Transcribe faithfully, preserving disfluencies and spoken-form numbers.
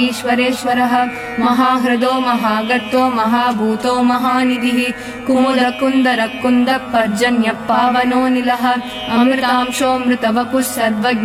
ईश्वरेश्वरः महाहृदो महागर्तो महाभूतो महानिधिः कुमुदकुन्दरकुन्दपर्जन्यः पावनो निलः अमृतांशोऽमृतवपुः सर्वज्ञ